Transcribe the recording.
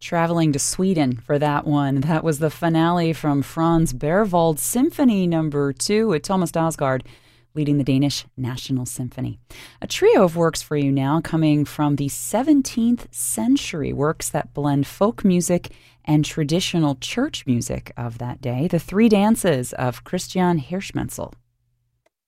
Traveling to Sweden for that one. That was the finale from Franz Berwald Symphony No. 2 with Thomas Dausgaard leading the Danish National Symphony. A trio of works for you now coming from the 17th century, works that blend folk music and traditional church music of that day. The Three Dances of Christian Hirschmenzel.